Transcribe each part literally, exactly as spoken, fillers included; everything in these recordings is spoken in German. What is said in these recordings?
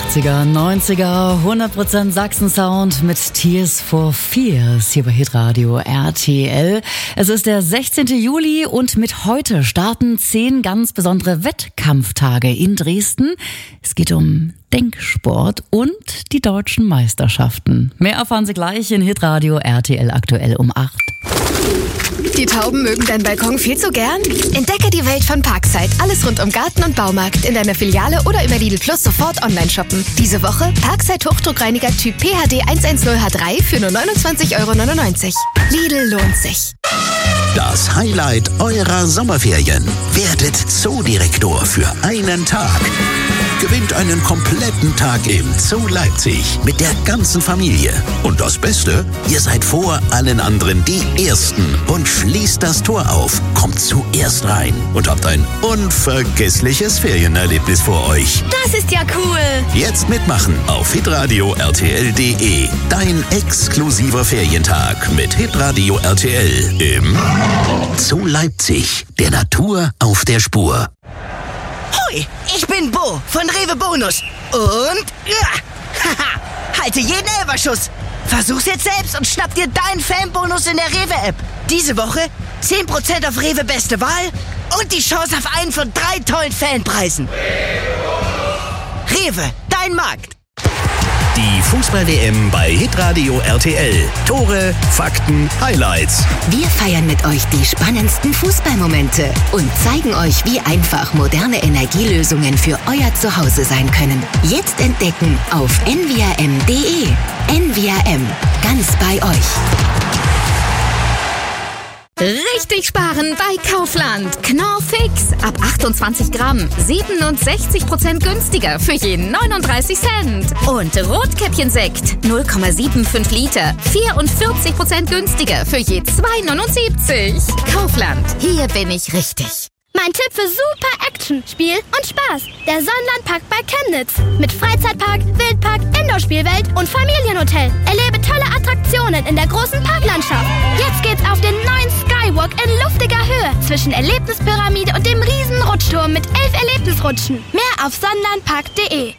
achtziger, neunziger, hundert Prozent Sachsen-Sound mit Tears for Fears hier bei Hitradio R T L. Es ist der sechzehnte Juli und mit heute starten zehn ganz besondere Wettkampftage in Dresden. Es geht um Denksport und die deutschen Meisterschaften. Mehr erfahren Sie gleich in Hitradio R T L aktuell um acht. Die Tauben mögen deinen Balkon viel zu gern? Entdecke die Welt von Parkside. Alles rund um Garten und Baumarkt. In deiner Filiale oder über Lidl Plus sofort online shoppen. Diese Woche Parkside Hochdruckreiniger Typ P H D hundertzehn H drei für nur neunundzwanzig Euro neunundneunzig. Lidl lohnt sich. Das Highlight eurer Sommerferien. Werdet Zoodirektor für einen Tag. Gewinnt einen kompletten Tag im Zoo Leipzig mit der ganzen Familie. Und das Beste, ihr seid vor allen anderen die Ersten und schließt das Tor auf, kommt zuerst rein und habt ein unvergessliches Ferienerlebnis vor euch. Das ist ja cool. Jetzt mitmachen auf hitradio R T L punkt de. Dein exklusiver Ferientag mit Hitradio R T L im Zoo Leipzig. Der Natur auf der Spur. Hoi, ich bin Bo von Rewe Bonus. Und ja, haha, halte jeden Elferschuss. Versuch's jetzt selbst und schnapp dir deinen Fanbonus in der Rewe-App. Diese Woche zehn Prozent auf Rewe Beste Wahl und die Chance auf einen von drei tollen Fanpreisen. Rewe, dein Markt. Die Fußball-W M bei Hitradio R T L. Tore, Fakten, Highlights. Wir feiern mit euch die spannendsten Fußballmomente und zeigen euch, wie einfach moderne Energielösungen für euer Zuhause sein können. Jetzt entdecken auf n v r m punkt d e. N V R M, ganz bei euch. Richtig sparen bei Kaufland. Knorr Fix. Ab achtundzwanzig Gramm. siebenundsechzig Prozent günstiger für jeden neununddreißig Cent. Und Rotkäppchensekt. null Komma fünfundsiebzig Liter. vierundvierzig Prozent günstiger für je zwei neunundsiebzig. Kaufland. Hier bin ich richtig. Mein Tipp für super Action, Spiel und Spaß. Der Sonnenlandpark bei Chemnitz. Mit Freizeitpark, Wildpark, Indoor-Spielwelt und Familienhotel. Erlebe tolle Attraktionen in der großen Parklandschaft. Jetzt geht's auf den neuen Skywalk in luftiger Höhe zwischen Erlebnispyramide und dem riesen Rutschturm mit elf Erlebnisrutschen. Mehr auf sonnenlandpark punkt de.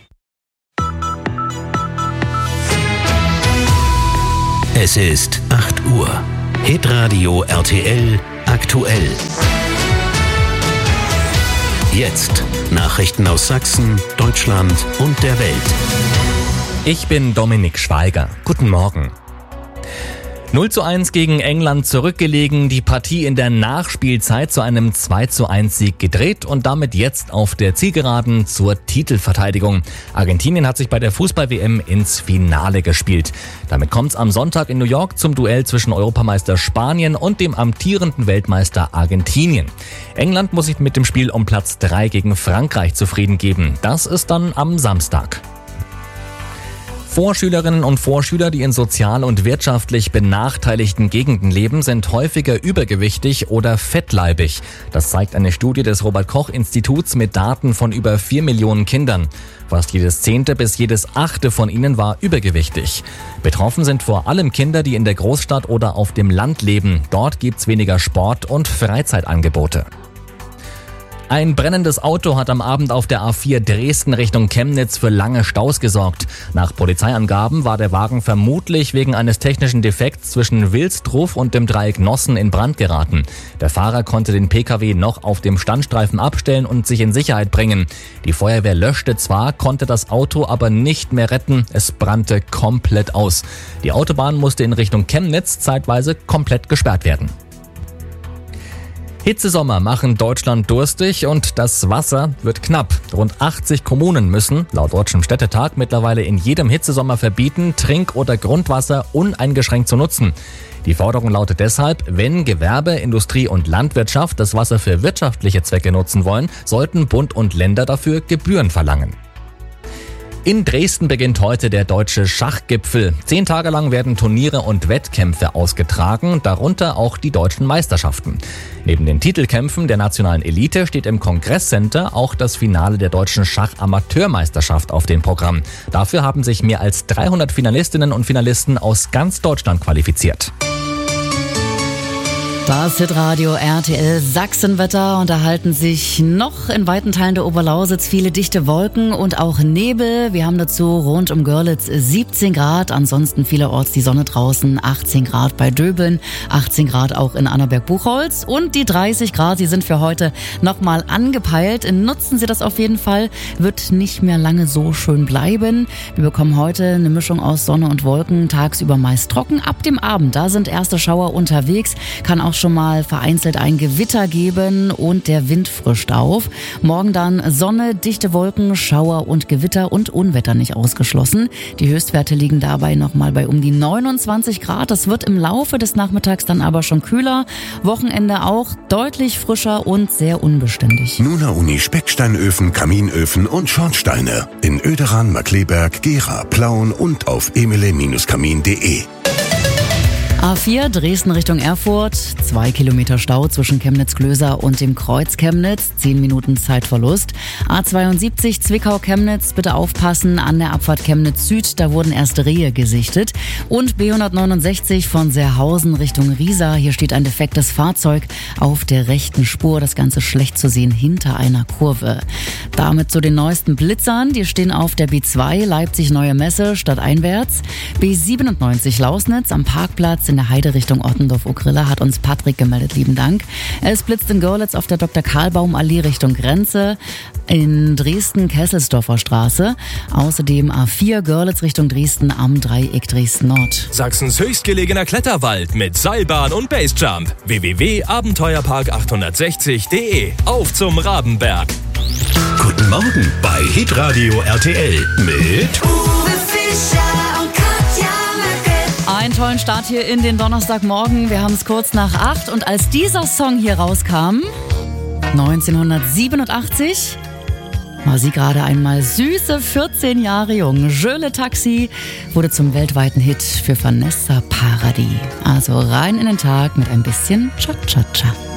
Es ist acht Uhr. Hitradio R T L aktuell. Jetzt Nachrichten aus Sachsen, Deutschland und der Welt. Ich bin Dominik Schweiger. Guten Morgen. null zu eins gegen England zurückgelegen, die Partie in der Nachspielzeit zu einem zwei zu eins Sieg gedreht und damit jetzt auf der Zielgeraden zur Titelverteidigung. Argentinien hat sich bei der Fußball-W M ins Finale gespielt. Damit kommt's am Sonntag in New York zum Duell zwischen Europameister Spanien und dem amtierenden Weltmeister Argentinien. England muss sich mit dem Spiel um Platz drei gegen Frankreich zufrieden geben. Das ist dann am Samstag. Vorschülerinnen und Vorschüler, die in sozial und wirtschaftlich benachteiligten Gegenden leben, sind häufiger übergewichtig oder fettleibig. Das zeigt eine Studie des Robert-Koch-Instituts mit Daten von über vier Millionen Kindern. Fast jedes zehnte bis jedes achte von ihnen war übergewichtig. Betroffen sind vor allem Kinder, die in der Großstadt oder auf dem Land leben. Dort gibt's weniger Sport- und Freizeitangebote. Ein brennendes Auto hat am Abend auf der A vier Dresden Richtung Chemnitz für lange Staus gesorgt. Nach Polizeiangaben war der Wagen vermutlich wegen eines technischen Defekts zwischen Wilsdruf und dem Dreieck Nossen in Brand geraten. Der Fahrer konnte den Pkw noch auf dem Standstreifen abstellen und sich in Sicherheit bringen. Die Feuerwehr löschte zwar, konnte das Auto aber nicht mehr retten. Es brannte komplett aus. Die Autobahn musste in Richtung Chemnitz zeitweise komplett gesperrt werden. Hitzesommer machen Deutschland durstig und das Wasser wird knapp. Rund achtzig Kommunen müssen, laut Deutschem Städtetag, mittlerweile in jedem Hitzesommer verbieten, Trink- oder Grundwasser uneingeschränkt zu nutzen. Die Forderung lautet deshalb, wenn Gewerbe, Industrie und Landwirtschaft das Wasser für wirtschaftliche Zwecke nutzen wollen, sollten Bund und Länder dafür Gebühren verlangen. In Dresden beginnt heute der deutsche Schachgipfel. Zehn Tage lang werden Turniere und Wettkämpfe ausgetragen, darunter auch die deutschen Meisterschaften. Neben den Titelkämpfen der nationalen Elite steht im Kongresscenter auch das Finale der deutschen Schachamateurmeisterschaft auf dem Programm. Dafür haben sich mehr als dreihundert Finalistinnen und Finalisten aus ganz Deutschland qualifiziert. Das Hitradio R T L Sachsenwetter, und da halten sich noch in weiten Teilen der Oberlausitz viele dichte Wolken und auch Nebel. Wir haben dazu rund um Görlitz siebzehn Grad, ansonsten vielerorts die Sonne draußen, achtzehn Grad bei Döbeln, achtzehn Grad auch in Annaberg-Buchholz, und die dreißig Grad, die sind für heute nochmal angepeilt. Nutzen Sie das auf jeden Fall, wird nicht mehr lange so schön bleiben. Wir bekommen heute eine Mischung aus Sonne und Wolken, tagsüber meist trocken. Ab dem Abend, da sind erste Schauer unterwegs, kann auch schon mal vereinzelt ein Gewitter geben und der Wind frischt auf. Morgen dann Sonne, dichte Wolken, Schauer und Gewitter und Unwetter nicht ausgeschlossen. Die Höchstwerte liegen dabei nochmal bei um die neunundzwanzig Grad. Das wird im Laufe des Nachmittags dann aber schon kühler. Wochenende auch deutlich frischer und sehr unbeständig. Nuna Uni Specksteinöfen, Kaminöfen und Schornsteine in Oederan, Markleberg, Gera, Plauen und auf emile Bindestrich kamin punkt de. A vier Dresden Richtung Erfurt, zwei Kilometer Stau zwischen Chemnitz-Glöser und dem Kreuz Chemnitz, zehn Minuten Zeitverlust. A zweiundsiebzig Zwickau-Chemnitz, bitte aufpassen, an der Abfahrt Chemnitz Süd, da wurden erst Rehe gesichtet. Und B hundertneunundsechzig von Serhausen Richtung Riesa, hier steht ein defektes Fahrzeug auf der rechten Spur, das Ganze schlecht zu sehen hinter einer Kurve. Damit zu den neuesten Blitzern, die stehen auf der B zwei Leipzig-Neue Messe stadteinwärts. B siebenundneunzig Lausnitz am Parkplatz in der Heide Richtung Ottendorf-Okrilla, hat uns Patrick gemeldet, lieben Dank. Es blitzt in Görlitz auf der Doktor Karlbaum Allee Richtung Grenze, in Dresden Kesselsdorfer Straße. Außerdem A vier Görlitz Richtung Dresden am Dreieck Dresden Nord. Sachsens höchstgelegener Kletterwald mit Seilbahn und Basejump. w w w punkt abenteuerpark achthundertsechzig punkt de. Auf zum Rabenberg. Guten Morgen bei Hitradio R T L mit Uwe Fischer und Katja Möcke. Einen tollen Start hier in den Donnerstagmorgen. Wir haben es kurz nach acht, und als dieser Song hier rauskam, neunzehnhundertsiebenundachtzig, war sie gerade einmal süße vierzehn Jahre jung. Je le Taxi wurde zum weltweiten Hit für Vanessa Paradis. Also rein in den Tag mit ein bisschen Cha-Cha-Cha.